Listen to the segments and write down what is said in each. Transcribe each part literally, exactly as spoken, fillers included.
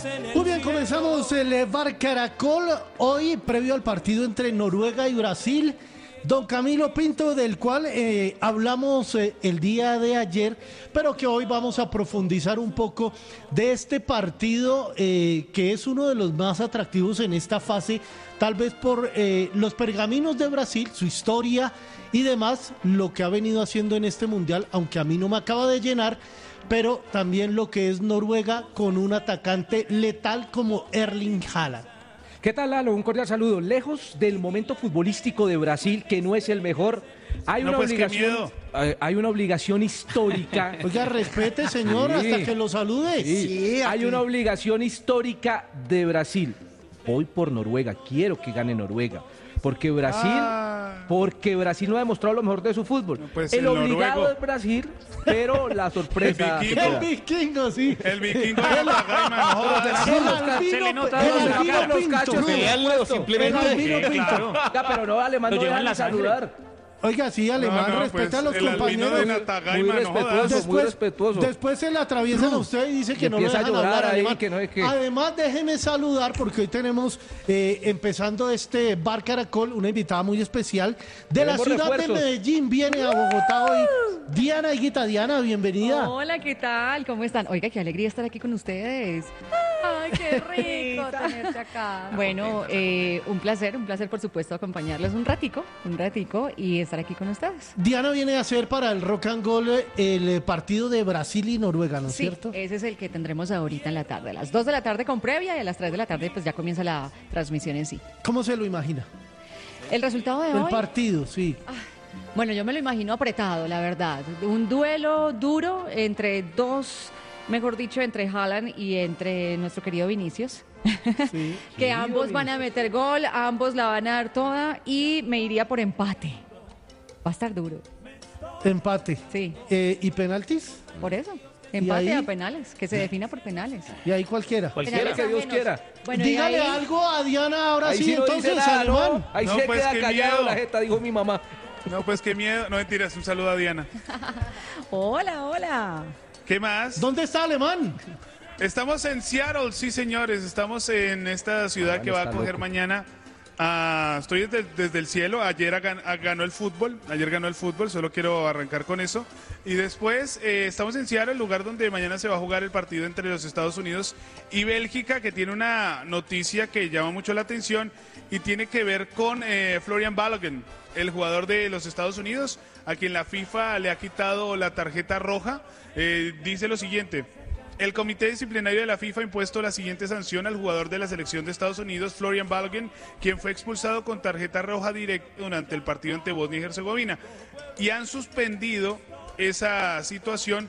Muy bien, comenzamos el Bar Caracol. Hoy, previo al partido entre Noruega y Brasil, don Camilo Pinto, del cual eh, hablamos eh, el día de ayer, pero que hoy vamos a profundizar un poco de este partido eh, que es uno de los más atractivos en esta fase, tal vez por eh, los pergaminos de Brasil, su historia y demás, lo que ha venido haciendo en este mundial, aunque a mí no me acaba de llenar, pero también lo que es Noruega con un atacante letal como Erling Haaland. ¿Qué tal, Lalo? Un cordial saludo. Lejos del momento futbolístico de Brasil, que no es el mejor, hay una no, pues, obligación, hay, hay una obligación histórica. Oiga, respete, señor, Sí. hasta que lo salude. Sí, Sí, hay aquí. una obligación histórica de Brasil. Voy por Noruega, quiero que gane Noruega. Porque Brasil, Ah. porque Brasil no ha demostrado lo mejor de su fútbol. No, pues, el, el obligado noruego. es Brasil, pero la sorpresa. El que vikingo. El pueda. vikingo, sí. El vikingo de la Gaima, no jodas. El los ca- albino, se le nota el los albino cachos, Pinto. cachos, Sí. veanlo, El simplemente. albino Sí, Pinto. claro. Ya, pero no, alemán, Lo no llevan dejan la de sangre. saludar. Oiga, sí, alemán, No, no, respeta pues, a los el albino compañeros. de Muy Natagaima, no respetuoso, jodas. muy respetuoso. Después se le atraviesan a usted y dice que Y no lo empieza a dejan llorar hablar ahí, alemán. que no es que- Además, déjeme saludar porque hoy tenemos, eh, empezando este Bar Caracol, una invitada muy especial de la Tenemos ciudad refuerzos. de Medellín. Viene a Bogotá hoy Diana Higuita. Diana, bienvenida. Hola, ¿qué tal? ¿Cómo están? Oiga, qué alegría estar aquí con ustedes. Ay, qué rico tenerte acá. Bueno, eh, un placer, un placer por supuesto acompañarles un ratico, un ratico y estar aquí con ustedes. Diana viene a hacer para el Rock and Roll eh, el eh, partido de Brasil y Noruega, ¿no es Sí, cierto? ese es el que tendremos ahorita en la tarde. A las dos de la tarde con previa y a las tres de la tarde pues ya comienza la transmisión en sí. ¿Cómo se lo imagina? El resultado de El hoy, partido, sí. bueno, yo me lo imagino apretado, la verdad. Un duelo duro entre dos, mejor dicho, entre Haaland y entre nuestro querido Vinicius. Sí. Que ambos van a meter gol, ambos la van a dar toda y me iría por empate. Va a estar duro, Empate. sí, Eh, ¿Y penaltis? por eso. Empate ahí? a penales, que se defina por penales. Y ahí cualquiera. Cualquiera. Penales que Dios ajenos. quiera. Bueno, y Dígale ahí- algo a Diana ahora Ahí sí, sí no entonces, dice nada, alemán. ¿no? Ahí No, se pues, queda qué callado miedo. la jeta, dijo mi mamá. No, pues qué miedo. No mentiras, un saludo a Diana. Hola, hola. ¿Qué más? ¿Dónde está alemán? Estamos en Seattle, sí señores. Estamos en esta ciudad Ah, que no va a está coger loco. mañana. Ah, estoy desde, desde el cielo. Ayer gan- ah, ganó el fútbol. Ayer ganó el fútbol. Solo quiero arrancar con eso. Y después eh, estamos en Seattle, el lugar donde mañana se va a jugar el partido entre los Estados Unidos y Bélgica, que tiene una noticia que llama mucho la atención y tiene que ver con eh, Florian Balogun, el jugador de los Estados Unidos, a quien la FIFA le ha quitado la tarjeta roja. Eh, dice lo siguiente: el Comité Disciplinario de la FIFA ha impuesto la siguiente sanción al jugador de la selección de Estados Unidos, Florian Balogun, quien fue expulsado con tarjeta roja directa durante el partido ante Bosnia y Herzegovina. Y han suspendido esa situación.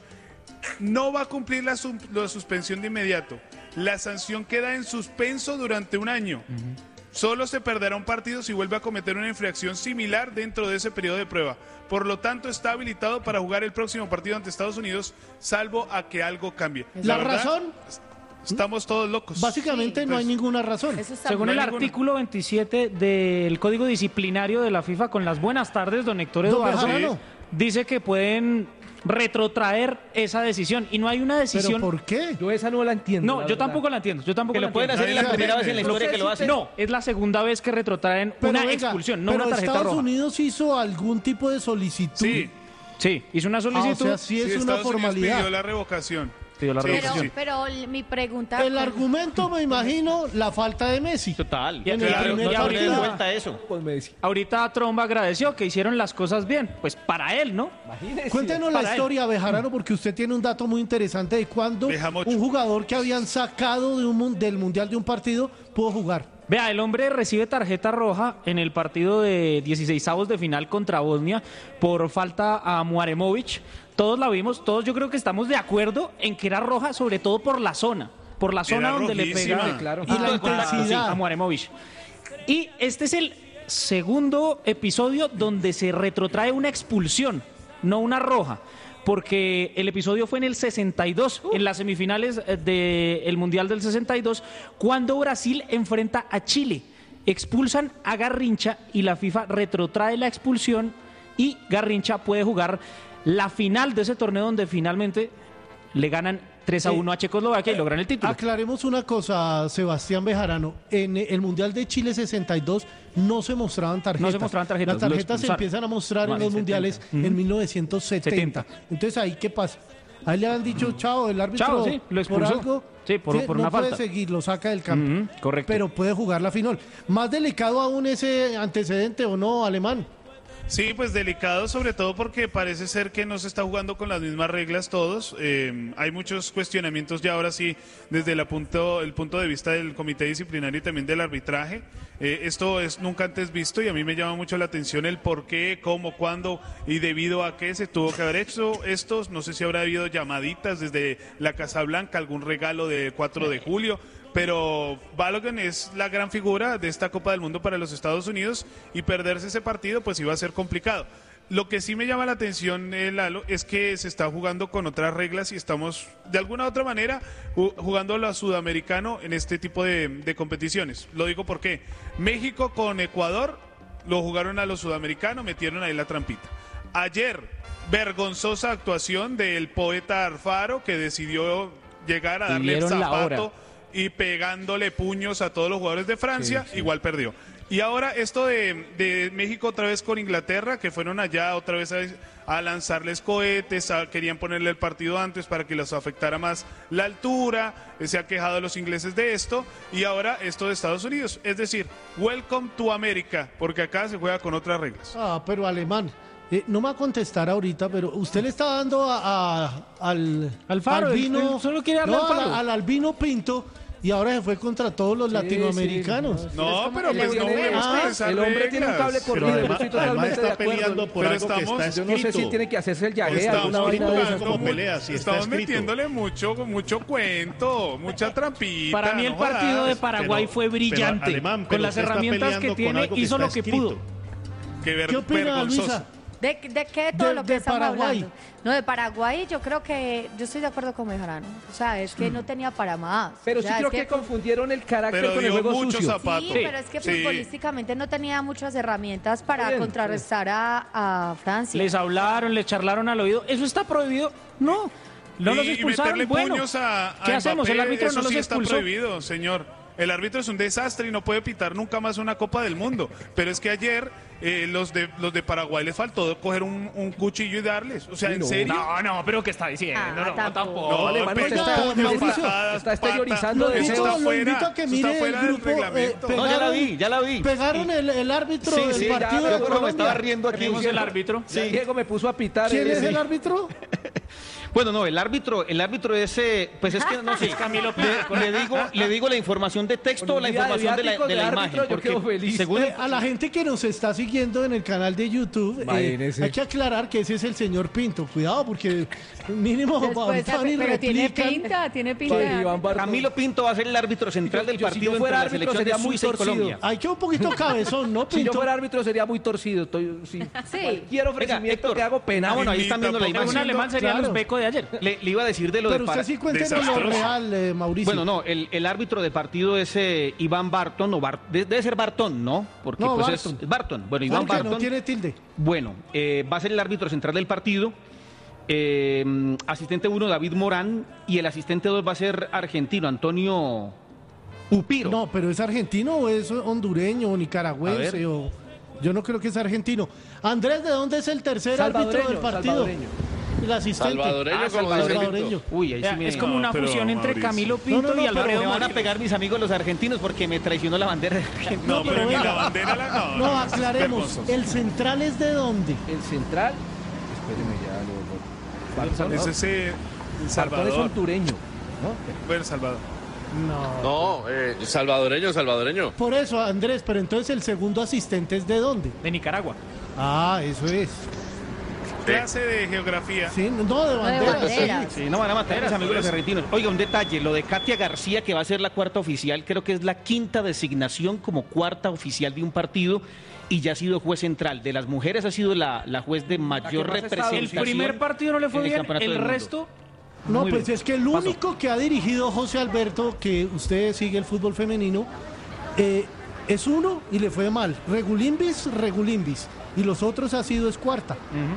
No va a cumplir la, su- la suspensión de inmediato. La sanción queda en suspenso durante un año. Solo se perderá un partido si vuelve a cometer una infracción similar dentro de ese periodo de prueba. Por lo tanto, está habilitado para jugar el próximo partido ante Estados Unidos, salvo a que algo cambie. ¿La verdad, razón? Estamos todos locos. Básicamente no hay ninguna razón. Eso está Según el No hay ninguna. artículo veintisiete del Código Disciplinario de la FIFA, con las buenas tardes, don Héctor Don Eduardo, Bejarano. dice que pueden retrotraer esa decisión. Y no hay una ¿Pero decisión... por qué? Yo esa no la entiendo. No, la yo verdad. tampoco la entiendo. Yo tampoco Que la lo pueden entiendo. hacer en la Nadie primera la vez en la entiende. historia que lo hacen. No, es la segunda vez que retrotraen Pero una venga, expulsión, no pero una tarjeta Estados roja. Unidos hizo algún tipo de solicitud. Sí, Sí, hizo una Ah, o solicitud. sea, sí sí, es una Estados Unidos formalidad. pidió la revocación. pidió la Sí, revocación. Pero, pero mi pregunta... El argumento, me imagino, la falta de Messi. Total. Y- en el claro, primer y no ahorita- darle partido. vuelta a eso. Pues me decía, Ahorita Trump agradeció que hicieron las cosas bien. Pues para él, ¿no? imagínese. Cuéntenos la Para él. historia, Bejarano, porque usted tiene un dato muy interesante de cuándo Bejamocho. un jugador que habían sacado de un, mun- del Mundial de un partido pudo jugar. Vea, el hombre recibe tarjeta roja en el partido de dieciseisavos de final contra Bosnia por falta a Muaremovic. Todos la vimos, todos yo creo que estamos de acuerdo en que era roja, sobre todo por la zona. Por la zona Era donde rojísima. le pega Sí, claro. Y la punto de contacto, intensidad. sí, a Muaremovic. Y este es el segundo episodio donde se retrotrae una expulsión, no una roja. Porque el episodio fue en el sesenta y dos, en las semifinales del Mundial del sesenta y dos, cuando Brasil enfrenta a Chile. Expulsan a Garrincha y la FIFA retrotrae la expulsión y Garrincha puede jugar la final de ese torneo donde finalmente le ganan tres a Eh, uno a Checoslovaquia y logran el título. Aclaremos una cosa, Sebastián Bejarano. En el Mundial de Chile sesenta y dos no se mostraban tarjetas. No se mostraban tarjetas, Las lo tarjetas se expulsaron. empiezan a mostrar No, en los en mundiales setenta. en mil novecientos setenta. Entonces, ¿ahí qué pasa? Ahí le han dicho, chao, el árbitro Chao, sí, lo por expulsó. algo Sí, por- por no una puede falta. seguir, lo saca del campo. Ujú, correcto. Pero puede jugar la final. Más delicado aún ese antecedente, ¿o no, Alemán? Sí, pues delicado, sobre todo porque parece ser que no se está jugando con las mismas reglas todos. Eh, hay muchos cuestionamientos ya ahora sí desde la punto, el punto de vista del comité disciplinario y también del arbitraje. Eh, esto es nunca antes visto y a mí me llama mucho la atención el por qué, cómo, cuándo y debido a qué se tuvo que haber hecho esto. No sé si habrá habido llamaditas desde la Casa Blanca, algún regalo de cuatro de julio. Pero Balogun es la gran figura de esta Copa del Mundo para los Estados Unidos y perderse ese partido pues iba a ser complicado. Lo que sí me llama la atención, eh, Lalo, es que se está jugando con otras reglas y estamos de alguna u otra manera ju- jugando a lo sudamericano en este tipo de, de competiciones. Lo digo porque México con Ecuador lo jugaron a lo sudamericano, metieron ahí la trampita. Ayer, vergonzosa actuación del poeta Alfaro que decidió llegar a Y darle el vieron la hora. zapato y pegándole puños a todos los jugadores de Francia, igual perdió. Y ahora esto de, de México otra vez con Inglaterra, que fueron allá otra vez a, a lanzarles cohetes, a- querían ponerle el partido antes para que les afectara más la altura, eh, se ha quejado los ingleses de esto, y ahora esto de Estados Unidos. Es decir, welcome to America, porque acá se juega con otras reglas. Ah, pero Alemán. Eh, no me va a contestar ahorita, pero usted le está dando a, a- al Alfaro, él- albino, él solo quiere darle no, al al, Alfaro. al albino Pinto y ahora se fue contra todos los latinoamericanos. No, pero el pues no hombre- juguemos con Ah, esas el hombre tiene un cable reglas. corrido, Pero yo además, estoy además totalmente de está acuerdo. peleando por Pero algo que estamos- está Yo no sé escrito. si tiene que hacerse el yagué Estamos alguna vaina de jugando esas. como mu- pelea, si está estamos escrito. metiéndole mucho, mucho cuento, mucha trampita. Para mí el no partido jodas. de Paraguay Pero- fue pero, brillante. Alemán, con pero las usted está herramientas que peleando con tiene, algo que hizo está lo que escrito. pudo. Qué, ver- ¿Qué opina vergonzoso. Luisa? ¿De, de qué todo De- lo que de estamos Paraguay. hablando? No, de Paraguay yo creo que, yo estoy de acuerdo con Bejarano. O sea, es que no tenía para más. Pero O sí sea, creo es que confundieron el carácter Pero con el dio juego mucho sucio. zapato. Sí, pero es que Sí. futbolísticamente no tenía muchas herramientas para Está bien, contrarrestar a, a Francia. Les hablaron, les charlaron al oído. ¿Eso está prohibido? No. No Y- los y expulsaron. meterle Bueno, puños a, a ¿qué hacemos? Mbappé, El árbitro eso no los sí está expulsó. prohibido, señor. El árbitro es un desastre y no puede pitar nunca más una Copa del Mundo. Pero es que ayer eh, los de los de Paraguay les faltó coger un, un cuchillo y darles. O sea, Uy, ¿en no. serio? No, no, pero ¿qué está diciendo? Ah, no, no, tampoco. tampoco. No, Alemán, pegó, usted está- puños, Mauricio, patadas, está pata. exteriorizando Lo de Eso invito, está lo fuera, invito a que eso está mire fuera el del grupo. eh, reglamento. pegaron- No, ya la vi, ya la vi. Pegaron el, el árbitro Sí, del sí, ya, partido pero de como me estaba Colombia. riendo aquí. Tenemos el árbitro. Sí. Diego me puso a pitar. ¿Quién eh, es sí. el árbitro? Bueno, no, el árbitro, el árbitro ese, pues es que no sé, Camilo le, le digo, le digo la información de texto o la Con un día de información de la, viáticos de la de imagen, árbitro, yo porque quedo feliz. según Eh, a la gente que nos está siguiendo en el canal de YouTube, eh, Imagínese. hay que aclarar que ese es el señor Pinto. Cuidado, porque mínimo Después, ahorita van y pero tiene replican. pinta, tiene pinta. Para de Iván árbitro. Bartol. Camilo Pinto va a ser el árbitro central del Yo- si partido yo fuera entre la árbitro selección de sería muy Suiza y torcido. Colombia. Hay que un poquito cabezón, ¿no, Si yo Pinto? fuera árbitro sería muy torcido. Estoy, sí. Sí. Cualquier ofrecimiento Héctor. que hago pena. Ah, bueno, ahí Ni están viendo la tampoco Un imagen. alemán sería Claro. los Beco de ayer. Le, le iba a decir de lo Pero de usted Para- sí cuéntenos lo Desastroso. real, eh, Mauricio. Bueno, no, el, el árbitro de partido es eh, Iván Barton, o Bar- de- debe ser Bartón, ¿no? Porque No, pues Barton. es Barton. Bueno, Iván Porque Barton. no tiene tilde. Bueno, eh, va a ser el árbitro central del partido. Eh, asistente uno, David Morán. Y el asistente dos va a ser argentino, Antonio Upiro. No, pero ¿es argentino o es hondureño o nicaragüense? A ver. O... Yo no creo que es argentino. Andrés, ¿de dónde es el tercer árbitro del Salvadoreño, partido? salvadoreño. El asistente. Salvadoreño, Ah, como dice salvadoreño. Víctor. Uy, ahí sí Vea, me... Es como una pero, fusión entre Mauricio. Camilo Pinto No, no, no, y pero Alfredo Me van a Morillo. pegar mis amigos los argentinos porque me traicionó la bandera de Argentina. No, pero pero ni venga. la bandera la no. No, no, es aclaremos. vergonzoso. ¿El central es de dónde? El central. Espéreme ya. Lo, lo- Bartol, Es ¿no? ese El Bartol es Salvador. hondureño. ¿no? Bueno, Salvador. No. No, eh, salvadoreño, salvadoreño. Por eso, Andrés, pero entonces el segundo asistente es de dónde? De Nicaragua. Ah, eso es. Clase de geografía. Sí, no, de de banderas. banderas. sí. Sí, no van a matar a mis Por amigos los eso. argentinos. Oiga, un detalle, lo de Katia García, que va a ser la cuarta oficial, creo que es la quinta designación como cuarta oficial de un partido y ya ha sido juez central. De las mujeres ha sido la, la juez de mayor más ha estado. El representación. primer partido no le fue en el bien, Campeonato el del Mundo. resto... No, muy pues bien. es que el Pasó. único que ha dirigido José Alberto, que usted sigue el fútbol femenino, eh, es uno y le fue mal. Regulimbis, Regulimbis. Y los otros ha sido es cuarta.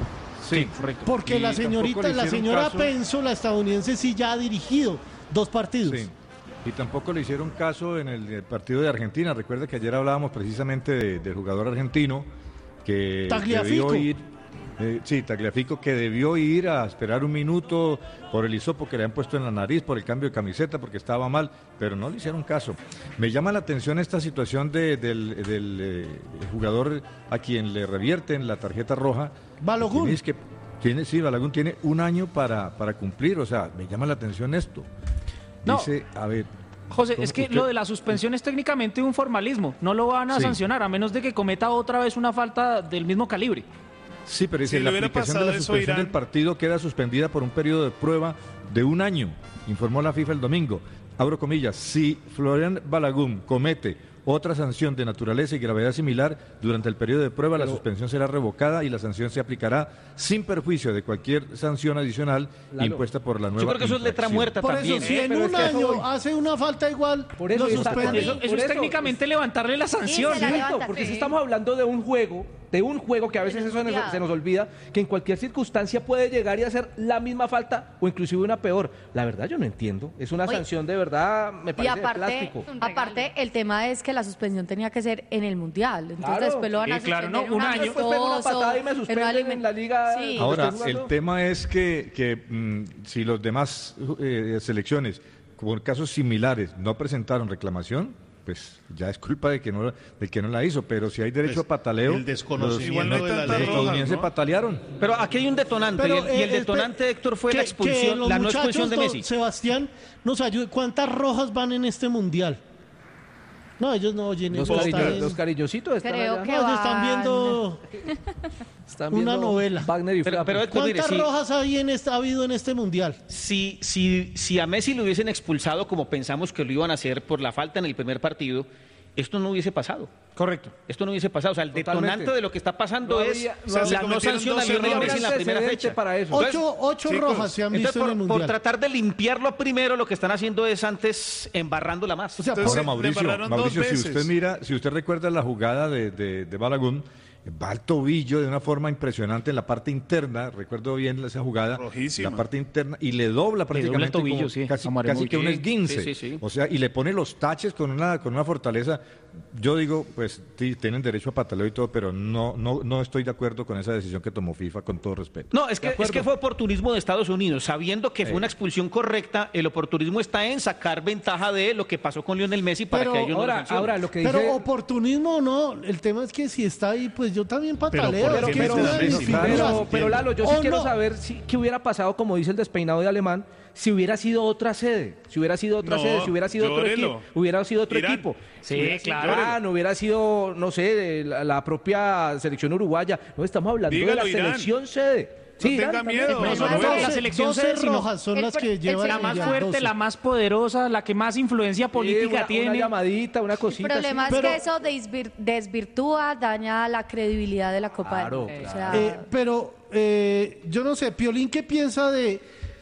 Sí, correcto. Porque Y la tampoco señorita, le la hicieron señora caso. Penso, la estadounidense, sí ya ha dirigido dos partidos. Sí. Y tampoco le hicieron caso en el, el partido de Argentina. Recuerda que ayer hablábamos precisamente de- del jugador argentino que Tagliafico. debió ir, eh, sí, Tagliafico, que debió ir a esperar un minuto por el hisopo que le han puesto en la nariz, por el cambio de camiseta, porque estaba mal, pero no le hicieron caso. Me llama la atención esta situación de- del, del, eh, jugador a quien le revierten la tarjeta roja. Balogun. Tiene- es que tiene, sí, Balogun tiene un año para, para cumplir, o sea, me llama la atención esto. No. Dice, a ver... José, ¿cómo es que usted- lo de la suspensión es técnicamente un formalismo. No lo van a Sí. sancionar a menos de que cometa otra vez una falta del mismo calibre. Sí, pero dice, Si le la hubiera aplicación de pasado la eso, suspensión Irán. del partido queda suspendida por un periodo de prueba de un año, informó la FIFA el domingo. Abro comillas, si Florian Balogun comete otra sanción de naturaleza y gravedad similar durante el periodo de prueba, la suspensión será revocada y la sanción se aplicará sin perjuicio de cualquier sanción adicional Lalo, impuesta por la nueva Yo creo que eso es letra infracción. muerta Por también. eso, si ¿eh? en pero un es que a eso año voy. hace una falta igual, Por eso lo está- suspende. Eso, eso por es eso. técnicamente levantarle la sanción. Sí, se la ¿no? levanta. Porque Sí. si estamos hablando de un juego, de un juego que a veces En el eso se nos, mundial. se nos olvida, que en cualquier circunstancia puede llegar y hacer la misma falta o inclusive una peor. La verdad yo no entiendo. Es una Oye, sanción de verdad, me Y parece de aparte, plástico. aparte, el tema es que la suspensión tenía que ser en el Mundial. Entonces Claro. después lo van a Sí, claro, suspender no, en un año. Después pego una amistoso, patada y me en una suspenden en la liga. Sí. Ahora, Estoy jugando- el tema es que, que mm, si los demás eh, selecciones, por casos similares, no presentaron reclamación, pues ya es culpa de que no, del que no la hizo. Pero si hay derecho Pues, a pataleo, el desconocimiento Igual no hay de la tantas ley. los estadounidenses rojas, ¿no? patalearon. Pero aquí hay un detonante, Pero, y el, y el eh, detonante, espe- Héctor, fue que- la que expulsión, los la no muchachos, expulsión de don Messi. Sebastián, nos ayude. ¿Cuántas rojas van en este mundial? No, ellos no oyen. Los, ellos cariño- están, en- los cariñositos están Creo allá. que no, ellos están van. viendo Están una viendo novela. Wagner y Pero- Flapo. pero Héctor, mire, ¿cuántas sí. rojas hay en este, ha habido en este mundial? Si, si, si a Messi lo hubiesen expulsado como pensamos que lo iban a hacer por la falta en el primer partido, esto no hubiese pasado. Correcto. Esto no hubiese pasado. O sea, el Totalmente. detonante de lo que está pasando No es había- o sea, se la no cometieron sanción a dos Lionel errores. Messi en la primera Antecedente fecha. para eso. Ocho, ocho chicos, rojas se han Entonces, visto en el por, por mundial. tratar de limpiarlo primero, lo que están haciendo es antes embarrándola más. O sea, Entonces, Ahora, le Mauricio, embarraron dos Mauricio si veces. usted mira, si usted recuerda la jugada de, de, de Balogun, va al tobillo de una forma impresionante en la parte interna, recuerdo bien esa jugada, Rojísima. la parte interna, y le dobla prácticamente tobillo, como sí, casi, a Mario casi que un Muñiz. esguince. Sí, sí, sí. O sea, y le pone los taches con una, con una fortaleza. Yo digo, pues sí, tienen derecho a pataleo y todo, pero no, no, no estoy de acuerdo con esa decisión que tomó FIFA, con todo respeto. No, es ¿De que, es acuerdo? que fue oportunismo de Estados Unidos. Sabiendo que fue Eh. una expulsión correcta, el oportunismo está en sacar ventaja de lo que pasó con Lionel Messi para Pero que ellos no lo Ahora, sancionen. ahora lo que Pero dice... oportunismo no, el tema es que si está ahí, pues yo también pataleo. ¿por es qué que metes es una a de mis Messi? figuras. Pero, pero Lalo, yo sí ¿O quiero no? saber si, qué hubiera pasado, como dice el despeinado de Alemán, si hubiera sido otra sede, si hubiera sido otra No, sede, si hubiera sido otro llórelo. equipo, hubiera sido otro Irán. equipo. Sí, Si hubiera sido claro. Irán, hubiera sido, no sé, de la, la propia selección uruguaya. No, estamos hablando Dígalo, de la Irán. selección sede. No Irán tenga también. miedo, No, no solo lo fue veo. la selección doce sede, sino rojas son el las pr- que el llevan la el más mundial, fuerte, doce. la más poderosa, la que más influencia política Sí, una, tiene. Una llamadita, una El cosita. problema sí. es Pero- que eso desvir- desvirtúa, daña la credibilidad de la Copa Claro, del Mundo. O claro. sea, Eh, pero eh, yo no sé, Piolín, ¿qué piensa de,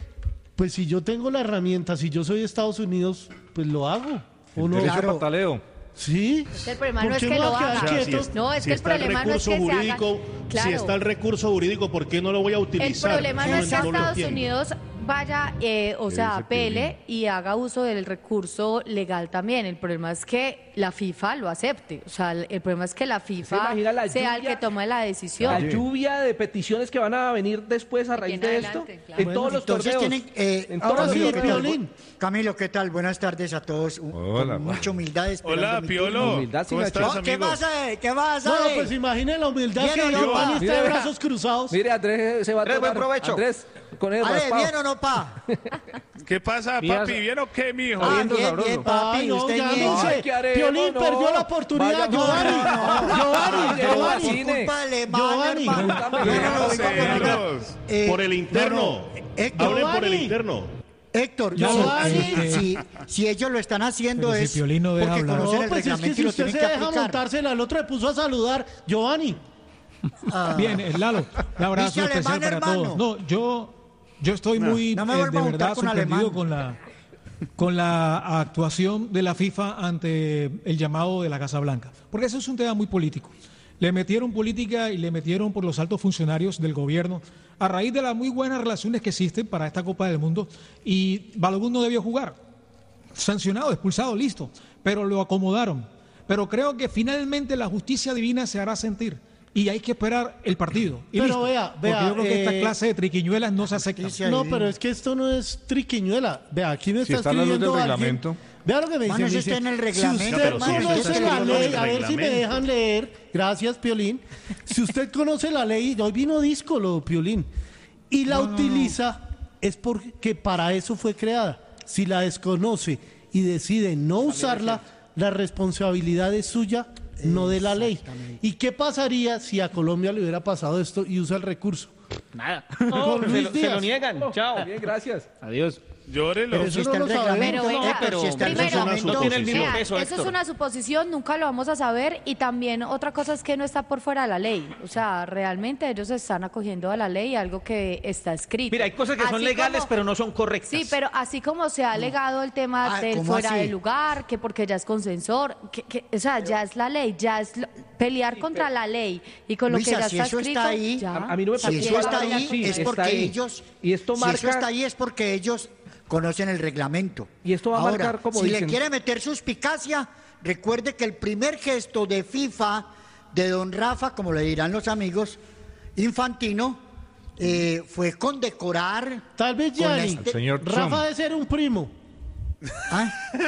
pues si yo tengo la herramienta, si yo soy de Estados Unidos, pues lo hago? ¿O El no? derecho a pataleo. Sí. el problema ¿Por no es qué que me lo voy a quedar haga. quieto? si, No, es si que el está el problema no es recurso que se haga- jurídico, Claro. si está el recurso jurídico, ¿por qué no lo voy a El utilizar? problema no es que lo Estados entiendo. Unidos vaya, eh, o ¿Qué sea, dice apele y haga uso del recurso legal también. El problema es que la FIFA lo acepte. O sea, el el problema es que la FIFA imagina la sea el lluvia? que tome la decisión. La lluvia de peticiones que van a venir después a raíz en de adelante, esto, claro. en Bueno, todos los Entonces torneos. tienen, eh, En ahora todos sí, los ¿qué tal? torneos. Piolín. Camilo, ¿qué tal? Buenas tardes a todos. Un- Hola, con mucha humildad. esperando Hola, mi Piolo. turno. Humildad, ¿Cómo sí, estás, Oh, ¿Qué amigo? pasa? eh? ¿Qué pasa? No, eh? pues imaginen la humildad ¿Bien que o no, Giovanni pa? está Mire, de vea. brazos cruzados. Mire, Andrés se va a Andrés, buen tomar. provecho. Andrés, con el Ale, raspado. ¿bien o no, pa? ¿Qué pasa, Mira, papi? ¿Bien o qué, mijo? Ah, Viendo bien, sabroso. bien, papi. Ay, no, usted ya bien. no sé. Ay, ¿qué haremos? Piolín No. perdió la oportunidad, Vaya, Giovanni. no, Giovanni, Vaya, Giovanni. cine. Culpa alemán, Giovanni. hermano. Pregúntame. No, no, no, vengo a preguntar. Celos. Eh, Por el interno. no, Héctor, Hablen por el Giovanni. interno. Héctor, Giovanni. no, eh, si, si ellos lo están haciendo Pero si es Piolín no deja porque hablar. conocen No, el pues es que reglamento si y lo usted tienen se que deja aplicar. montársela, el otro le puso a saludar. Giovanni. Ah, Bien, eh, Lalo, un abrazo ¿Viste especial alemán, para hermano? todos. No, yo, yo estoy muy, no me eh, vuelva de a juntar verdad, con sorprendido alemán. con la, con la actuación de la FIFA ante el llamado de la Casa Blanca, porque eso es un tema muy político. Le metieron política y le metieron por los altos funcionarios del gobierno a raíz de las muy buenas relaciones que existen para esta Copa del Mundo, y Balogun no debió jugar. Sancionado, expulsado, listo, pero lo acomodaron. Pero creo que finalmente la justicia divina se hará sentir y hay que esperar el partido. Y Pero listo. vea, vea, Porque yo creo que esta eh, clase de triquiñuelas no se acepta. No, pero es que esto no es triquiñuela. Vea, aquí me Si está está a la luz del escribiendo alguien. reglamento. Vea lo que me dice. Mano, me eso dice, está en el Si reglamento. usted No, pero si eso conoce está la escrito en ley, el a ver si me reglamento. dejan leer. Gracias, Piolín. Si usted conoce la ley, hoy vino díscolo, Piolín, y la utiliza, es porque para eso fue creada. Si la desconoce y decide no usarla, la responsabilidad es suya, no de la ley. ¿Y qué pasaría si a Colombia le hubiera pasado esto y usa el recurso? Nada. Con se, Luis lo, se Díaz. lo niegan. Chao. Bien, gracias. Adiós. Llórelo. Pero Si eso está no el lo sabemos. reglamento, Pero venga, eh, pero si está el primero, reglamento. no tiene el mismo Vea, peso, eso es Héctor. una suposición, nunca lo vamos a saber, y también otra cosa es que no está por fuera de la ley. O sea, realmente ellos se están acogiendo a la ley, algo que está escrito. Mira, hay cosas que son Así legales, como- pero no son correctas. Sí, pero así como se ha alegado el tema Ah, del ¿cómo fuera así? de lugar, que porque ya es consensor, que, que, o sea, ya es la ley, ya es lo- pelear contra la ley y con lo Luisa, que ya si está eso escrito, está ahí, ya. A, a mí no me Si preocupa eso la está ley, ahí, sí, es está porque ahí. ellos. Y esto Si marca. eso está ahí es porque ellos conocen el reglamento. Y esto va a Ahora, marcar, como si dicen- le quiere meter suspicacia, recuerde que el primer gesto de FIFA de don Rafa, como le dirán los amigos, Infantino, eh, fue condecorar. Tal vez con Gianni. este- El señor Rafa Trump. debe ser un primo. ¿Ah?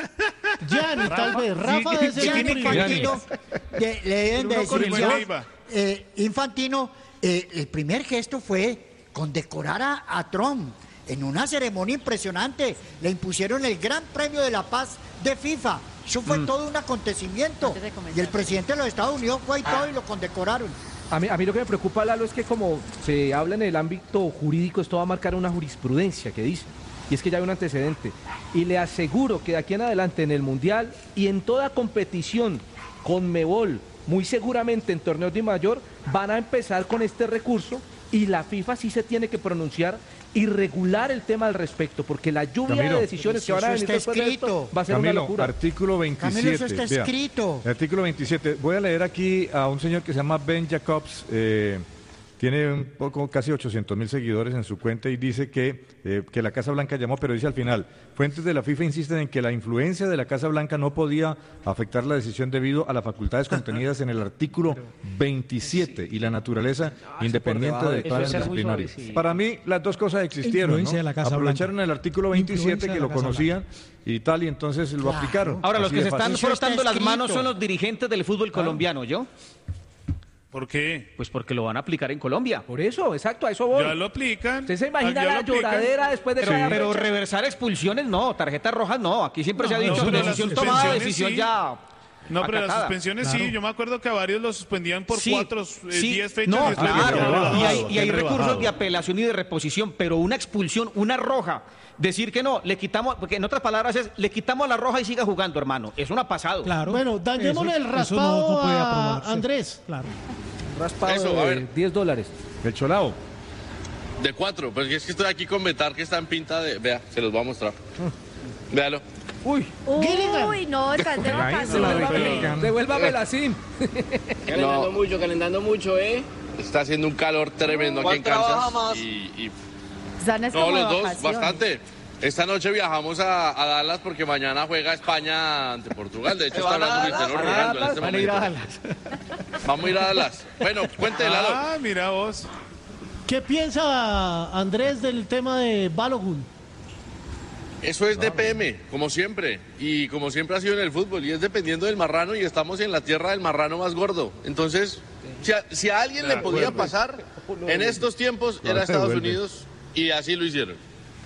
Gianni, tal vez. Rafa debe ser un Gianni primo. Infantino, de- le deben de Uno con decir el ya, Leiva. eh, Infantino, eh, el primer gesto fue condecorar a, a Trump en una ceremonia impresionante. Le impusieron el Gran Premio de la Paz de FIFA. Eso fue todo un acontecimiento. Antes de comenzar. Y el presidente de los Estados Unidos fue y todo y lo condecoraron. A mí, a mí lo que me preocupa, Lalo, es que como se habla en el ámbito jurídico, esto va a marcar una jurisprudencia que dice. Y es que ya hay un antecedente. Y le aseguro que de aquí en adelante en el Mundial y en toda competición con Mebol, muy seguramente en torneos de mayor, van a empezar con este recurso y la FIFA sí se tiene que pronunciar y regular el tema al respecto, porque la lluvia Camilo. de decisiones que van a Eso venir está después de esto escrito. va a ser una Camilo, locura. artículo veintisiete. Camilo, eso está vea. escrito. El artículo veintisiete. Voy a leer aquí a un señor que se llama Ben Jacobs. eh, tiene un poco, casi ochocientos mil seguidores en su cuenta y dice que, eh, que la Casa Blanca llamó, pero dice al final, fuentes de la FIFA insisten en que la influencia de la Casa Blanca no podía afectar la decisión debido a las facultades contenidas en el artículo veintisiete y la naturaleza independiente debajo de- del Eso plan es ser muy disciplinario. suave, sí. Para mí, las dos cosas existieron. Influencia ¿no? de la Casa Aprovecharon Blanca. el artículo veintisiete Influencia que de lo la Casa conocían y tal, y entonces lo Claro. aplicaron. Ahora, los Así que de se están fácil. Eso está frotando las manos escrito. son los dirigentes del fútbol colombiano, ¿yo? ¿Por qué? Pues porque lo van a aplicar en Colombia. Por eso, exacto, a eso voy. Ya lo aplican. ¿Usted se imagina Ya lo la aplican. lloradera después de Pero, cada pero fecha? reversar expulsiones no, tarjetas rojas no. Aquí siempre se ha No, dicho no, no, decisión las tomada, suspensiones decisión sí. ya. No, pero las acatada. suspensiones Claro. sí. Yo me acuerdo que a varios los suspendían por Sí, cuatro, eh, sí. diez fechas. No, y después claro. ya rebajado, Y hay, y hay bien recursos rebajado. de apelación y de reposición, pero una expulsión, una roja, decir que no, le quitamos, porque en otras palabras es, le quitamos la roja y siga jugando, hermano. Eso no ha pasado. Claro. Bueno, dañémosle Eso- el eso raspado no- no puede a aprobarse. Andrés. Claro. Raspado Eso, a de ver. diez dólares. El Cholao. De cuatro, pues es que estoy aquí con Betar que está en pinta de... Vea, se los voy a mostrar. Véalo. Uy, Gilligan. Uy, no, estás de vacaciones. devuélvame, devuélvame la SIM. Calentando No. mucho, calentando mucho, ¿eh? Está haciendo un calor tremendo aquí ¿Cuál en trabaja Kansas. más? Y, y- Están es no, como de los dos, vacaciones. bastante. Esta noche viajamos a, a Dallas porque mañana juega España ante Portugal. De hecho, ¿Se está van a hablando Dallas? Cristiano ¿Van a Ronaldo en este Van a ir a momento. Dallas. Vamos a ir a Dallas. Bueno, cuéntela. Ah, mira vos. ¿Qué piensa Andrés del tema de Balogun? Eso es D P M, como siempre. Y como siempre ha sido en el fútbol. Y es dependiendo del marrano y estamos en la tierra del marrano más gordo. Entonces, si a, si a alguien le podía pasar en estos tiempos era Estados vuelve. Unidos y así lo hicieron.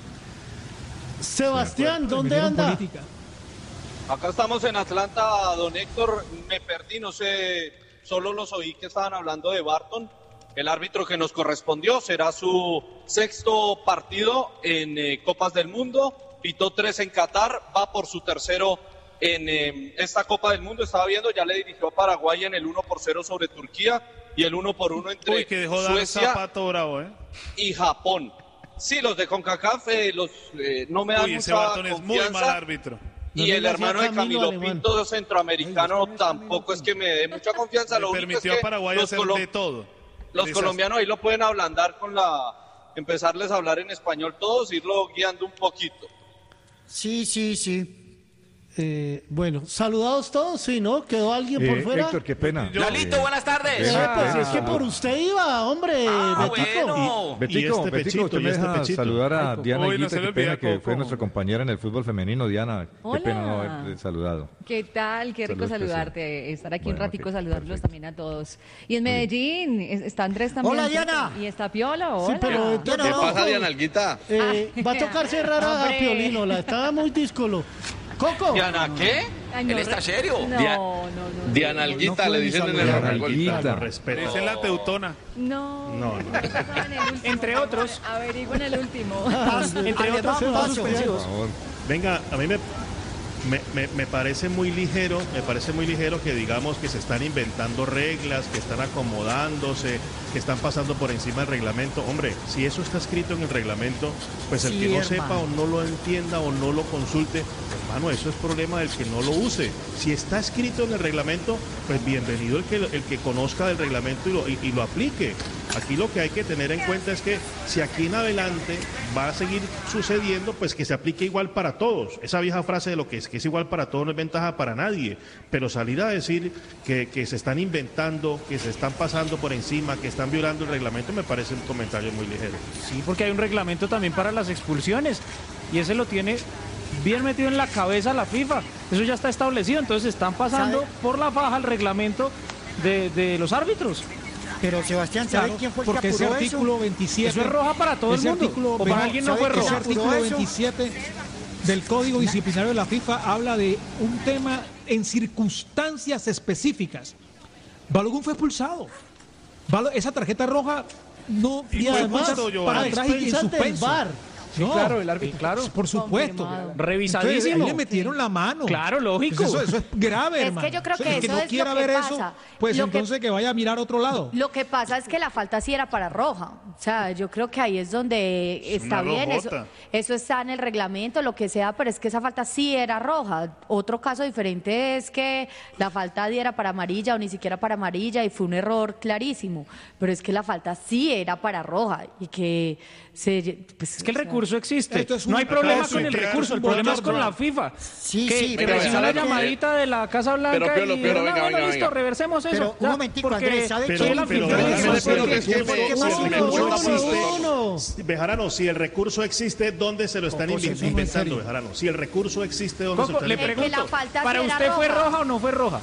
Sebastián, ¿dónde Metieron anda? política. Acá estamos en Atlanta, don Héctor. Me perdí, no sé, solo los oí que estaban hablando de Barton. El árbitro que nos correspondió será su sexto partido en eh, Copas del Mundo. Pitó tres en Qatar, va por su tercero en eh, esta Copa del Mundo. Estaba viendo, ya le dirigió a Paraguay en el uno por cero sobre Turquía y el uno por uno entre Uy, que dejó dar Suecia zapato bravo, ¿eh? y Japón. Sí, los de CONCACAF eh, los, eh, no me dan Uy, ese mucha Barton es muy confianza. mal árbitro. Y Y le el hacía hermano de Camilo Camilo Alemán. Pinto, centroamericano, tampoco es que me dé mucha confianza. Le Lo único permitió es a que Paraguay los hacer colo- de todo. Los Desastre. colombianos ahí lo pueden ablandar con la... empezarles a hablar en español todos, irlo guiando un poquito. Sí, sí, sí. Eh, bueno, saludados todos, sí, ¿no? ¿Quedó alguien por Eh, fuera? Héctor, qué pena. Yo- Lalito, Eh, buenas tardes. Eh, Pena, pues pena. es que por usted iba, hombre, Ah, Betico. bueno. Betico, Y este Betico, pechito, usted y me este deja pechito. saludar a Ay, Diana Uy, no Higuita, se le qué olvida, pena que Coco. fue nuestra compañera en el fútbol femenino, Diana. Hola. Qué pena no haberte saludado. ¿Qué tal? Qué rico Saludos, saludarte, estar aquí un Bueno, ratico, ok, saludarlos perfecto. también a todos. Y en Medellín, es- está Andrés también. Hola, ¿cierto? Diana. Y está Piola, hola. Sí, pero Diana, Diana, ¿Qué no, pasa, no, Diana Alguita? eh, va a tocar cerrar a, a Hombre. Piolino, la estaba muy díscolo. Coco, Diana, ¿qué? Ay, no, ¿Él está re- serio? No, Dia- no, no. Diana no, Alguita, no le fue dicen mi en el saludar. arregol. Alguita. Con respeto. Dicen la teutona. No, No, no. estaba en el último. Entre otros. Averigüen el último. Entre otros Alemán, puntos paso. suspensivos. Por favor. Venga, a mí me, me, me- me parece muy ligero, me parece muy ligero que digamos que se están inventando reglas, que están acomodándose, que están pasando por encima del reglamento. Hombre, si eso está escrito en el reglamento, pues el Sí, que no hermano. sepa o no lo entienda o no lo consulte, hermano, eso es problema del que no lo use. Si está escrito en el reglamento, pues bienvenido el que, el que conozca del reglamento y lo, y- y lo aplique. Aquí lo que hay que tener en cuenta es que si aquí en adelante va a seguir sucediendo, pues que se aplique igual para todos. Esa vieja frase de lo que es que es igual para todos no es ventaja para nadie. Pero salir a decir que, que se están inventando, que se están pasando por encima, que están violando el reglamento, me parece un comentario muy ligero. Sí, porque hay un reglamento también para las expulsiones y ese lo tiene bien metido en la cabeza la FIFA. Eso ya está establecido, entonces están pasando ¿Sabe? por la faja el reglamento de, de los árbitros. Pero Sebastián, ¿sabe Claro, quién fue el que porque ese apuró artículo eso? veintisiete. Eso es roja para todo el ese mundo. artículo O para ve- alguien no ¿sabe fue qué Ese roja. apuró artículo eso? veintisiete del Código Disciplinario de la FIFA habla de un tema en circunstancias específicas. Balogun fue expulsado. Balo- esa tarjeta roja no y fue además puesta yo, para a atrás y en expensas del suspenso. V A R. No, claro, el árbitro. claro, por supuesto. Confirmado. Revisadísimo. Entonces, ahí le metieron la mano. Claro, lógico. Pues eso, eso es grave, Es que hermano. yo creo que El que eso no es lo quiera que ver pasa. eso, pues Lo que- entonces que vaya a mirar a otro lado. Lo que pasa es que la falta sí era para roja. O sea, yo creo que ahí es donde está una bien. Eso, rojota. eso está en el reglamento, lo que sea, pero es que esa falta sí era roja. Otro caso diferente es que la falta diera para amarilla o ni siquiera para amarilla y fue un error clarísimo. Pero es que la falta sí era para roja y que se. Pues, Es que el o sea, recurso existe. Esto es No un hay problema acoso, con el claro, recurso, el es un problema es con la bochorno. FIFA. Sí, que, sí, que pero recibió una ¿sabe qué? llamadita de la Casa Blanca Pero, Piolo, y Piolo, dijeron, venga, "Ah, bueno, venga, listo, venga". reversemos eso. Pero un Ya, momentico, porque Andrés, ¿sabe soy qué? el Pero- pero anfitrión, déjeme no decirle puede- que- que- porque- que- no, si no, el no, recurso no, existe- no, no. Bejarano, si el recurso existe, ¿dónde se lo están Coco, se invi- toma en inventando, serio. Bejarano? Si el recurso existe, ¿dónde se lo Coco, están le inventando? que la pregunto, falta ¿para sí era usted fue roja. roja o no fue roja?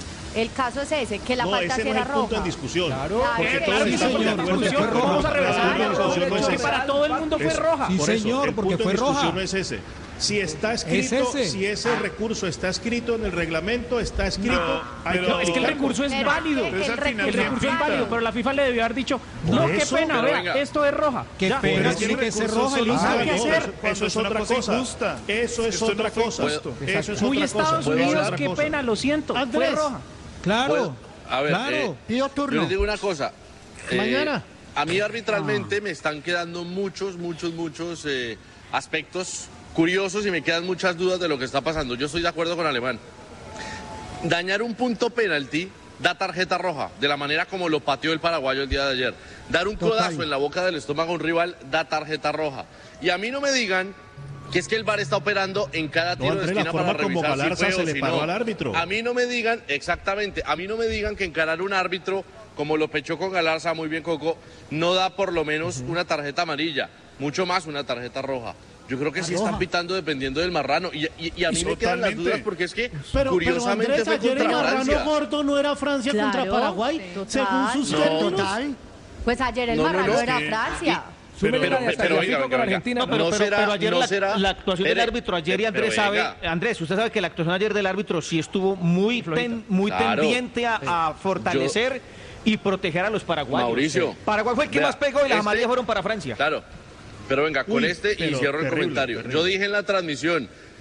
El caso es ese, que la No, falta ese sí no es era el punto roja. en discusión. Claro, Porque Claro, todos sí, estamos de señor, acuerdo porque que fue fue roja. roja. Vamos a reversar. El punto en discusión no es Que ese. para todo el mundo fue Es- roja. Sí, Por eso, señor, el porque punto fue en discusión roja. no es ese. Si está escrito, ese. si ese recurso está escrito en el reglamento, está escrito. No, hay pero- No, es que el aplicarlo. recurso es Pero válido. es que Pero es el al final El recurso recurso es pinta. válido, pero la FIFA le debió haber dicho, no, qué eso, pena, pero vea, venga. esto es roja. Qué Ya, pena, Pero pero es que tiene el que ser recurso roja, solo- Elisa. Ah, ¿qué no, hacer? eso- Cuando Eso es es una otra cosa cosa. injusta. Eso es Esto es otra lo que cosa. injusto. Eso es Muy otra Estados cosa. ¿Puedo Unidos, hablar? qué Cosa. pena, lo siento, fue Andrés. roja. Claro. Puedo- A ver, claro. eh, Pido yo turno. les digo una cosa. eh, Mañana. A mí arbitralmente me están quedando muchos, muchos, muchos eh, aspectos curiosos y me quedan muchas dudas de lo que está pasando. Yo estoy de acuerdo con Alemán. Dañar un punto penalti da tarjeta roja, de la manera como lo pateó el paraguayo el día de ayer. Dar un Total. codazo en la boca del estómago a un rival da tarjeta roja. Y a mí no me digan que es que el V A R está operando en cada No, tiro de Andrés, la esquina para forma como revisar si Galarza fue se o le si paró no. al árbitro. A mí no me digan, exactamente, a mí no me digan que encarar un árbitro como lo pechó con Galarza, muy bien Coco, no da por lo menos una tarjeta amarilla, mucho más una tarjeta roja. Yo creo que sí roja. están pitando dependiendo del marrano. Y, y- y a mí me quedan las Totalmente. dudas porque es que, Pero, pero curiosamente, Andrés, fue ayer el contra marrano Francia. gordo no era Francia Claro, contra Paraguay, total. según sus No, términos. Total. Pues ayer el No, no, marrano no, era sí. Francia. Súmele Pero- la de hasta pero el venga, México venga, con venga. Argentina. No, pero, No pero- será- pero ayer no la, será- la actuación del Espere, árbitro ayer y pero Andrés sabe, venga. Andrés, usted sabe que la actuación ayer del árbitro sí estuvo muy, pen- muy Claro. tendiente a, a fortalecer y proteger a los paraguayos. Mauricio. Paraguay fue el que Vea, más pegó y las este- amarillas fueron para Francia. Claro, pero venga, con Uy, este y pero cierro el terrible, comentario. terrible. Yo dije en la transmisión,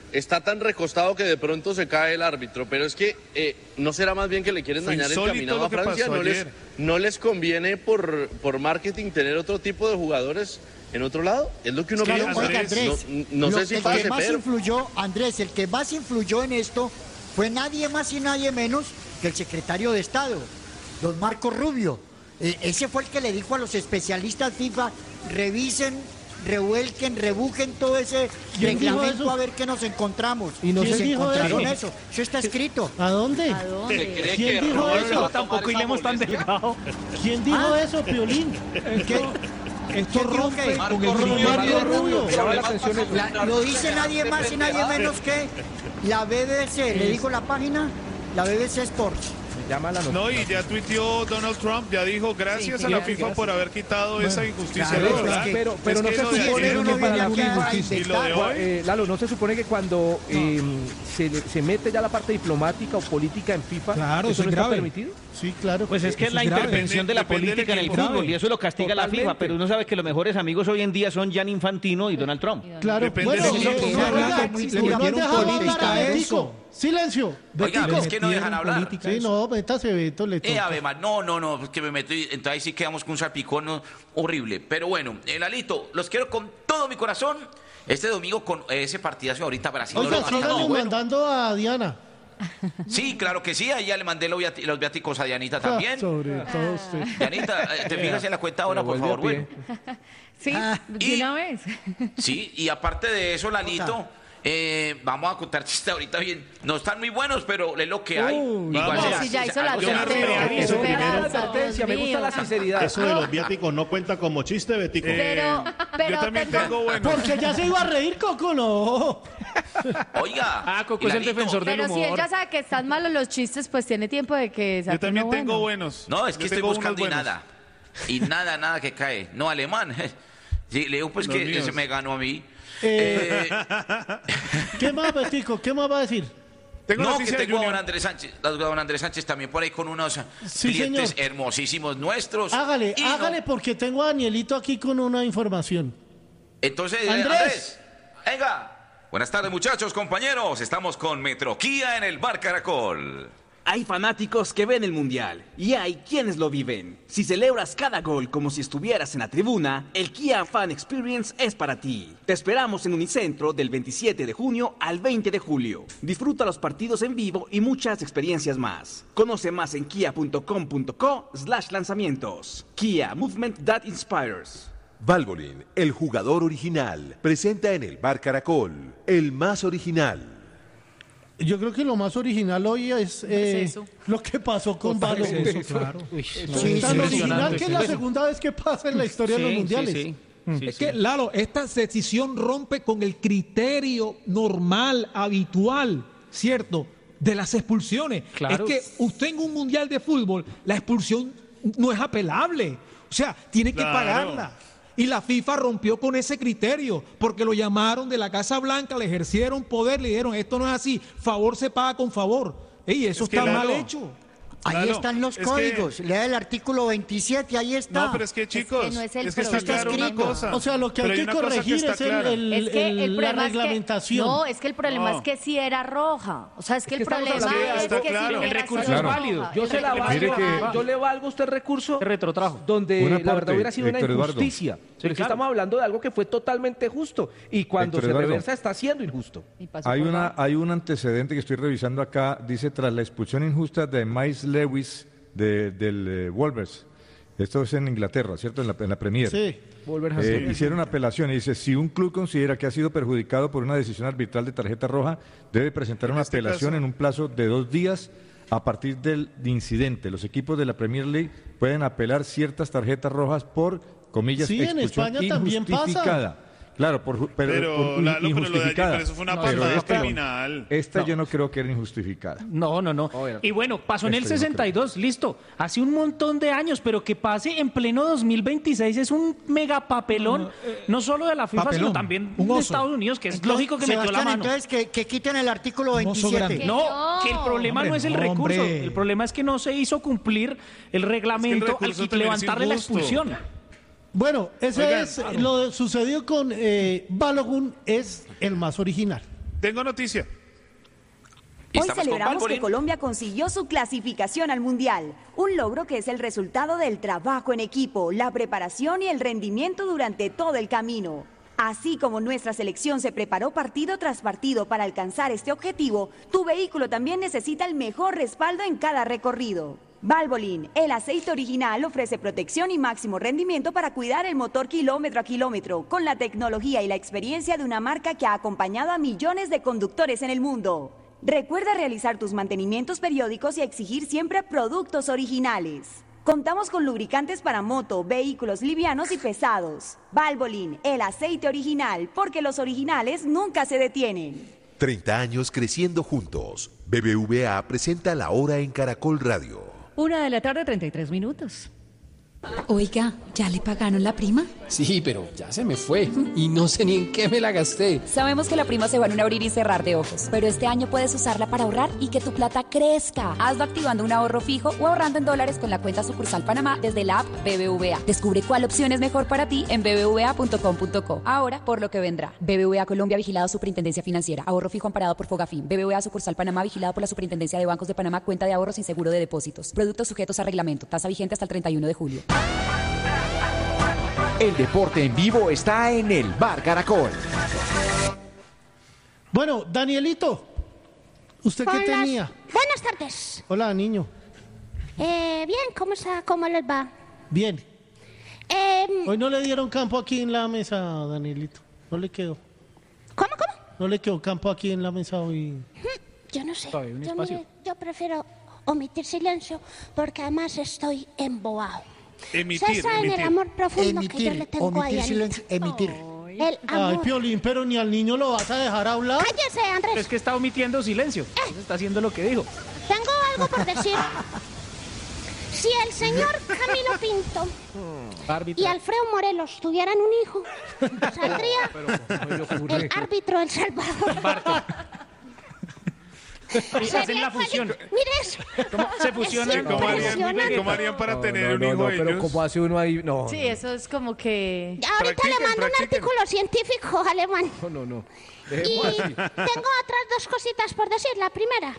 está tan recostado que de pronto se cae el árbitro, pero es que eh, no será más bien que le quieren Fue dañar el insólito caminado lo a que Francia, pasó no les, ayer. no les conviene por, por marketing tener otro tipo de jugadores en otro lado, es lo que uno Claro, piensa. oiga, Andrés, no no lo- sé si el pase, que más pero... influyó, Andrés, el que más influyó en esto fue nadie más y nadie menos que el secretario de Estado, don Marco Rubio. Eh, ese fue el que le dijo a los especialistas FIFA, revisen, revuelquen, rebujen todo ese ¿Quién dijo reglamento eso? a ver qué nos encontramos. ¿Y no Y se se dijo encontraron eso? eso. Eso está escrito. ¿A dónde? ¿A dónde? ¿Quién dijo Roberto eso? va a tomar Tampoco esa iremos tan molestia? delgado. ¿Quién dijo eso, Piolín? ¿Qué? Esto ¿Quién dijo rompe qué? con el Marco Rubio, criterio. Marco Rubio. Me llama la atención eso. La- lo dice nadie más y nadie menos que la B B C. ¿Le digo la página? La B B C Sports. Me llama la noticia. No, y ya tuiteó Donald Trump, ya dijo gracias Sí, a la gracias, FIFA gracias. por haber quitado esa injusticia. claro, ¿verdad? es que- pero pero Es no que se lo de supone ayer- uno que para viene la aquí a y lo de inventar. hoy, Eh, Lalo, ¿no se supone que cuando eh, se, le- se mete ya la parte diplomática o política en FIFA, Claro, eso eso no es está grave. permitido? Sí, claro. Pues es que es Eso la es grave. intervención de la Depende del política en el equipo. fútbol y eso lo castiga la Totalmente. FIFA, pero uno sabe que los mejores amigos hoy en día son Gianni Infantino y Donald Trump. Claro, Depende bueno, de no, los no, equipos. no, Era oiga, que le no metieron han dejado política hablar a a Betico. eso. Silencio. Oiga, Betico. es que no metieron dejan hablar. política. Sí, no, métase, Beto, le Eh, toca. ave, ma- no, no, no, es que me meto y entonces ahí sí quedamos con un salpicón ¿no? horrible. Pero bueno, el Alito, los quiero con todo mi corazón. Este domingo con ese partidazo ahorita Brasil. Oiga, no lo va a estar síganos muy bueno. mandando a Diana. Sí, claro que sí, ahí ya le mandé los, viati- los viáticos a Dianita también. Sobre todo usted. Dianita, eh, te fijas en la cuenta ahora, por vuelve a favor, pie. bueno. Sí, de y- una vez. Sí, y aparte de eso, Lalito, eh, vamos a contar chistes ahorita bien. No están muy buenos, pero es lo que hay. Uy, Igual vamos. se No, hace, si ya se- hizo la algo se yo me hace. río. suerte. Eso Eso Espera, es la Dios advertencia, me gusta mío. la sinceridad. Eso de los viáticos no cuenta como chiste, Betico. Eh, Pero, pero yo también tengo- tengo bueno. Porque ya se iba a reír, Coco, no. Oiga. Ah, Coco es el Lalito, defensor del Pero si humor. ella sabe que están malos los chistes, pues tiene tiempo de que saque Yo también uno tengo bueno. buenos. No, es que Yo estoy tengo unos buscando y buenos. nada. Y nada, nada que cae. No, alemán. Sí, le digo pues Los que míos. ese me ganó a mí. Eh, Eh, ¿Qué más, Betico? ¿Qué más va a decir? Tengo no, que noticia de tengo a don Junior. Andrés Sánchez, a don Andrés Sánchez también por ahí con unos Sí, clientes señor. hermosísimos nuestros. Hágale, Y no- hágale, porque tengo a Danielito aquí con una información. Entonces, eh, Andrés. Andrés. venga. Buenas tardes, muchachos, compañeros. Estamos con Metroquía en el Bar Caracol. Hay fanáticos que ven el Mundial y hay quienes lo viven. Si celebras cada gol como si estuvieras en la tribuna, el Kia Fan Experience es para ti. Te esperamos en Unicentro del veintisiete de junio al veinte de julio. Disfruta los partidos en vivo y muchas experiencias más. Conoce más en kia punto com punto co slash lanzamientos. Kia, movement that inspires. Valvoline, el jugador original, presenta en el Bar Caracol, el más original. Yo creo que lo más original hoy es eh, eso? lo que pasó con Totalmente Balogun. eso, claro. Uy, Sí, no, tan impresionante. original que es la Sí. segunda vez que pasa en la historia de los Sí, mundiales. sí, sí. Es que, Lalo, esta decisión rompe con el criterio normal, habitual, ¿cierto?, de las expulsiones. Claro. Es que usted en un mundial de fútbol, la expulsión no es apelable. O sea, tiene que Claro. pagarla. Y la FIFA rompió con ese criterio, porque lo llamaron de la Casa Blanca, le ejercieron poder, le dijeron, esto no es así, favor se paga con favor. Ey, eso Es que, está Lalo, mal hecho. Ahí Claro, están los es códigos. que- Lea el artículo veintisiete, ahí está. No, pero es que chicos, no es el es que está problema. claro una cosa. O sea, lo que pero hay que una cosa corregir está es el, clara. el- Es que el- el la problema es que- reglamentación. no, es que el problema No. es que sí era roja. O sea, es que, Es que el estamos problema hablando de es algo- que claro. sí El era recurso roja. es válido. Yo El se la recurso valgo. es que- válido. Yo le valgo a usted recurso Se retrotrajo. donde Un la aporte, verdad hubiera sido una Héctor Eduardo. injusticia. Pero es que claro. estamos hablando de algo que fue totalmente justo. Y cuando Héctor se Eduardo. reversa está siendo injusto. Y pasó Hay, por una, abajo. hay un antecedente que estoy revisando acá, dice tras la expulsión injusta de Miles Lewis de- del eh, Wolves. Esto es en Inglaterra, ¿cierto? En la, en la Premier. Sí. Eh, hicieron apelación y dice, si un club considera que ha sido perjudicado por una decisión arbitral de tarjeta roja, debe presentar una este apelación caso- en un plazo de dos días a partir del incidente. Los equipos de la Premier League pueden apelar ciertas tarjetas rojas por, comillas, Sí, en expulsión España también pasa. injustificada. Claro, por, ju- pero, Pero, por- Lalo, pero lo de ayer, injustificada. pero eso fue una Pero patada esta- criminal. Esta No. yo no creo que era injustificada. No, no, no. Y bueno, pasó en el Esto yo no sesenta y dos, listo. Hace un montón de años, pero que pase en pleno dos mil veintiséis es un mega papelón, no solo de la FIFA, papelón, sino también un de oso. Estados Unidos, que es Entonces, lógico que metió la Sebastián, mano. entonces que, que quiten el artículo Un oso veintisiete. grande. No, que el problema Hombre, no es el no, recurso, hombre. el problema es que no se hizo cumplir el reglamento recurso al que también es levantarle la injusto. expulsión. Bueno, ese Oigan, es lo sucedido con eh, Balogun, es el más original. Tengo noticia. Hoy celebramos que Colombia consiguió su clasificación al Mundial, un logro que es el resultado del trabajo en equipo, la preparación y el rendimiento durante todo el camino. Así como nuestra selección se preparó partido tras partido para alcanzar este objetivo, tu vehículo también necesita el mejor respaldo en cada recorrido. Valvoline, el aceite original, ofrece protección y máximo rendimiento para cuidar el motor kilómetro a kilómetro, con la tecnología y la experiencia de una marca que ha acompañado a millones de conductores en el mundo. Recuerda realizar tus mantenimientos periódicos y exigir siempre productos originales. Contamos con lubricantes para moto, vehículos livianos y pesados. Valvoline, el aceite original, porque los originales nunca se detienen. treinta años creciendo juntos. B B V A presenta La Hora en Caracol Radio. Una de la tarde, treinta y tres minutos. Oiga, ¿ya le pagaron la prima? Sí, pero ya se me fue y no sé ni en qué me la gasté. Sabemos que la prima se va en un abrir y cerrar de ojos, pero este año puedes usarla para ahorrar y que tu plata crezca. Hazlo activando un ahorro fijo o ahorrando en dólares con la cuenta sucursal Panamá desde la app B B V A. Descubre cuál opción es mejor para ti en b b v a punto com punto co. Ahora, por lo que vendrá. B B V A Colombia, vigilado Superintendencia Financiera. Ahorro fijo amparado por Fogafín. B B V A sucursal Panamá, vigilado por la Superintendencia de Bancos de Panamá. Cuenta de ahorros sin seguro de depósitos. Productos sujetos a reglamento. Tasa vigente hasta el treinta y uno de julio. El deporte en vivo está en el Bar Caracol. Bueno, Danielito, ¿usted qué Hola. tenía? Buenas tardes. Hola, niño. Eh, bien, ¿cómo, está, ¿cómo les va? Bien. Eh, Hoy no le dieron campo aquí en la mesa, Danielito. No le quedó. ¿Cómo, cómo? No le quedó campo aquí en la mesa hoy. Yo no sé. Todavía un Yo, espacio. mire, yo prefiero omitir silencio porque además estoy embobado. Emitir, Ustedes saben emitir. el amor profundo que yo Emitir, le tengo omitir a silencio, emitir. El Ay, amor. Piolín, pero ni al niño lo vas a dejar hablar. Cállese, Andrés. Es que está omitiendo silencio. Entonces está haciendo lo que dijo. Tengo algo por decir. Si el señor Camilo Pinto y Alfredo Morelos tuvieran un hijo, saldría el árbitro El Salvador. Y hacen la fusión. Mire eso. Se fusionan. ¿Cómo harían, ¿Cómo harían para No, tener no, un no, hijo no, pero ellos? ¿cómo hace uno ahí? No, Sí, eso es como que... Ya ahorita le mando un artículo científico alemán. no, no, no. Y Dejemos así. tengo otras dos cositas por decir. La primera,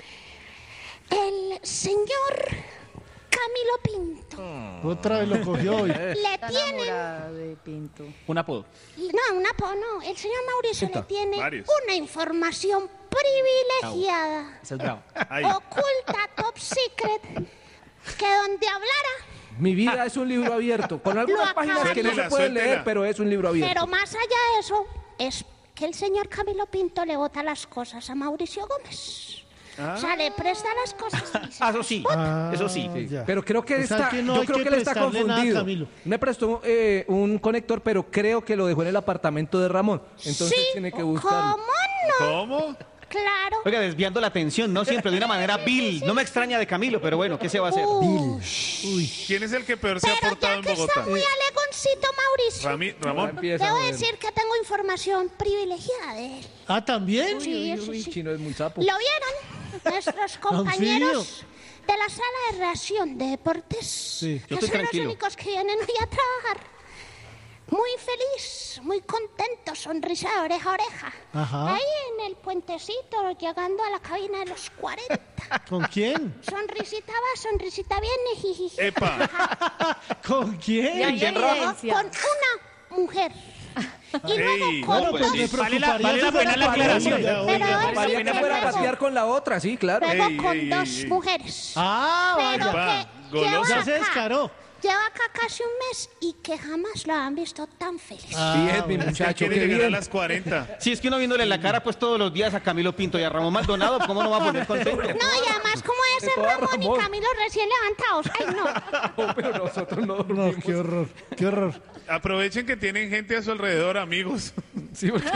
el señor Camilo Pinto Otra vez lo cogió hoy. le tiene... de Pinto. Un apodo. No, un apodo no. El señor Mauricio Pinto. le tiene Varios. una información privilegiada, Ese es bravo. oculta, top secret, que donde hablara, Mi vida es un libro abierto, con algunas Lo páginas acabo que no de- se pueden leer, Suéltela. pero es un libro abierto. pero más allá de eso, es que el señor Camilo Pinto le bota las cosas a Mauricio Gómez. O sea, le presta las cosas. Ah, eso sí, Ah, eso sí. ya. Pero creo que O sea, está, que no yo hay creo que que, él está prestarle nada a confundido. Camilo. Me prestó eh, un conector, pero creo que lo dejó en el apartamento de Ramón. Entonces Sí, tiene que buscarlo. ¿Cómo no? ¿Cómo? Claro. Oiga, desviando la atención, ¿no? Siempre de una manera vil. No me extraña de Camilo, pero bueno, ¿qué se va a hacer? ¿Quién es el que peor se ha portado en Que Bogotá? está muy alegoncito, Mauricio. Rami- Ramón. Debo decir que tengo información privilegiada de él. Ah, ¿también? Sí, eso sí. Chino es muy sapo. ¿Lo vieron? Nuestros compañeros de la sala de reacción de deportes. Sí, que son los únicos que vienen hoy a trabajar. Muy feliz, muy contento, sonrisa de oreja a oreja. Ajá. Ahí en el puentecito, llegando a la cabina de los cuarenta. ¿Con quién? Sonrisita va, sonrisita viene. jijiji. Epa. ¿Con quién? Y ahí con una mujer. Y luego Ey, con no, pues dos. sí. Vale la, vale la pena la aclaración. Pero eso Mariana que fuera a luego- pasear con la otra, sí, claro. Luego Ey, con ey, dos ey, ey. mujeres. Ah, Pero vaya. que lleva Ya se acá- descaró. Lleva acá casi un mes y que jamás lo han visto tan feliz. Bien, mi Es que muchacho, quiere qué llegar a bien. las cuarenta. Si es que uno viéndole la cara, pues todos los días a Camilo Pinto y a Ramón Maldonado, ¿cómo no va a poner contento? No, y además como ese Todo Ramón y Ramón. Camilo recién levantados. Ay, no. No, pero nosotros no No, dormimos. qué horror, qué horror. Aprovechen que tienen gente a su alrededor, amigos. Sí, porque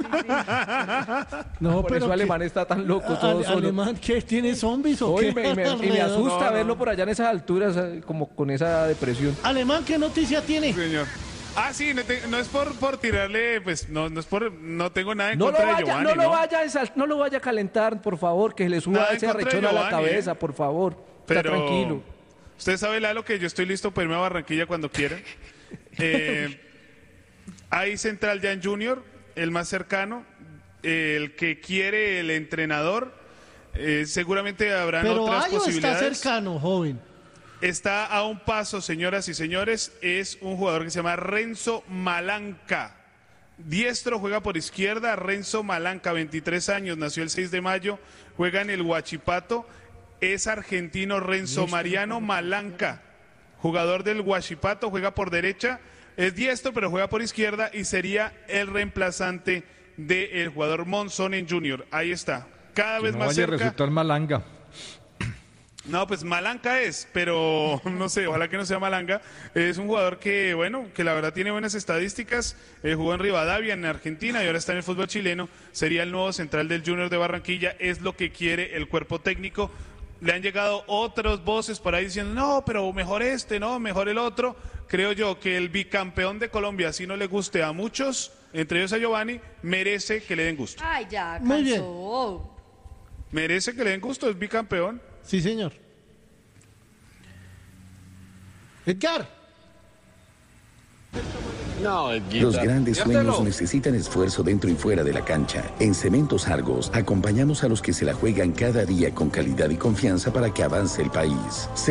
No, por pero eso que- Alemán está tan loco, A- todo Ale- solo. Alemán, ¿qué? ¿Tiene zombies o Hoy qué? me, me- y me alrededor? asusta No, no. verlo por allá en esas alturas, eh, como con esa depresión. Alemán, ¿qué noticia tiene? Señor. Ah, sí, no, te- no es por, por tirarle, pues no, no es por, no tengo nada en No lo, contra de vaya, Giovanni, no, lo ¿no? vaya a ensal- no lo vaya a calentar, por favor, que le suba Nada en ese contra de arrechón a la Giovanni, cabeza, ¿eh? por favor. Pero Está tranquilo. usted sabe, Lalo, que yo estoy listo para irme a Barranquilla cuando quieran. Eh, hay Central ya en Junior, el más cercano. el que quiere el entrenador. Eh, seguramente habrán Pero otras Ayo posibilidades. está cercano, joven. Está a un paso, señoras y señores. Es un jugador que se llama Renzo Malanca. Diestro, juega por izquierda. Renzo Malanca, veintitrés años, nació el seis de mayo, juega en el Huachipato. Es argentino Renzo Mariano Malanca, jugador del Huachipato, juega por derecha. Es diestro, pero juega por izquierda y sería el reemplazante del jugador Monzonen junior Ahí está, cada Que vez no más vaya cerca. a resultar Malanga. No, pues Malanca es, pero no sé, ojalá que no sea Malanga. Es un jugador que, bueno, que la verdad tiene buenas estadísticas. Eh, jugó en Rivadavia, en Argentina, y ahora está en el fútbol chileno. Sería el nuevo central del Junior de Barranquilla. Es lo que quiere el cuerpo técnico. Le han llegado otras voces por ahí diciendo, no, pero mejor este, no, mejor el otro. Creo yo que el bicampeón de Colombia, si no le guste a muchos, entre ellos a Giovanni, merece que le den gusto. Ay, ya, Muy bien. cansó. Merece que le den gusto, es bicampeón. Sí, señor. Edgar. Los grandes sueños necesitan esfuerzo dentro y fuera de la cancha. En Cementos Argos acompañamos a los que se la juegan cada día con calidad y confianza para que avance el país.